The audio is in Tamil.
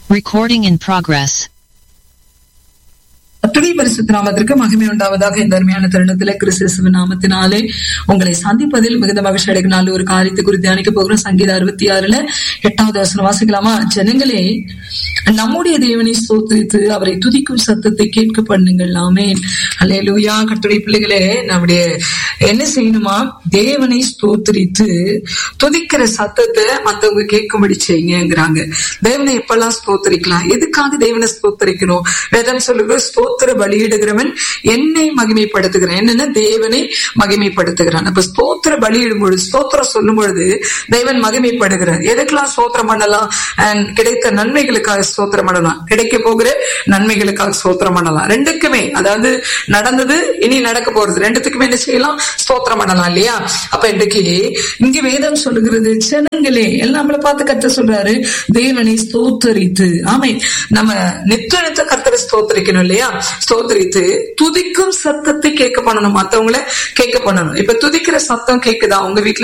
Recording in progress. கர்த்தருடைய பரிசுத்த நாமத்திற்கு மகிமை உண்டாவதாக. இந்த அருமையான தருணத்திலே கிறிஸ்துவின் நாமத்தினாலே உங்களை சந்திப்பதில் மிகுந்த மகிழ்ச்சி அடைகிற ஒரு காரியத்தை குறித்து தியானிக்க போகிறோம். சங்கீதம் 66 8வது வசனம் வாசிக்கலாமா? ஜனங்களே, நம்முடைய தேவனை ஸ்தோத்திரித்து அவரை துதிக்கும் சத்தத்தை கேட்க பண்ணுங்கள். ஆமென். அல்லேலூயா. கர்த்தருடைய பிள்ளைகளே, நம்முடைய என்ன செய்யணுமா? தேவனை ஸ்தோத்திரித்து துதிக்கிற சத்தத்தை மத்தவங்க கேட்கும்படி செய்யுங்கிறாங்க. தேவனை எப்பெல்லாம் ஸ்தோத்திரிக்கலாம்? எதுக்காக தேவனை ஸ்தோத்திரிக்கணும்? வேதம் சொல்லுகிற ஸ்தோத்திர பலியிடுகிறவன் என்னை மகிமைப்படுத்துகிறான். என்னன்னா தேவனை மகிமைப்படுத்துகிறான். அப்ப ஸ்தோத்திர பலியிடும் பொழுது, ஸ்தோத்திரம் சொல்லும் பொழுது தேவன் மகிமைப்படுகிறார். எதுக்கெல்லாம் ஸ்தோத்திரம் பண்ணலாம்? கிடைத்த நன்மைகளுக்காக ஸ்தோத்திரம் பண்ணலாம், கிடைக்க போகிற நன்மைகளுக்காக ஸ்தோத்திரம் பண்ணலாம். ரெண்டுக்குமே, அதாவது நடந்தது, இனி நடக்க போறது, ரெண்டுத்துக்குமே என்ன செய்யலாம்? ஸ்தோத்திரம் பண்ணலாம் இல்லையா? அப்ப இன்றைக்கு இங்க வேதம் சொல்லுகிறது, ஜனங்களே, எல்லாம் நம்மளை பார்த்து கர்த்தர் சொல்றாரு, தேவனை ஸ்தோத்தரித்து. ஆமை, நம்ம நித்திய கர்த்தரை ஸ்தோத்தரிக்கணும் இல்லையா? ஸ்தோத்தரித்து துதிக்கும் சத்தத்தை கேட்க பண்ணணும், மத்தவங்களை கேட்க பண்ணணும். இப்ப துதிக்கிற சத்தம் கேக்குதா உங்க வீட்டுல?